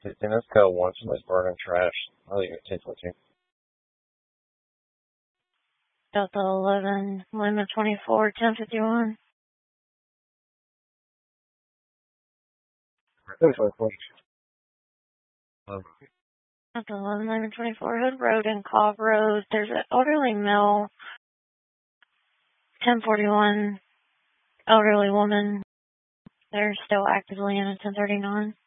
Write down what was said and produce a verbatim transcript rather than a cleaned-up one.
fifteen, let's go once somebody's burning trash. I'll leave it ten fourteen. Delta eleven, Lima twenty-four, ten fifty-one. Delta eleven, Lima twenty-four, Hood Road and Cobb Road. There's an elderly male, ten forty-one, elderly woman. They're still actively in a ten thirty-nine.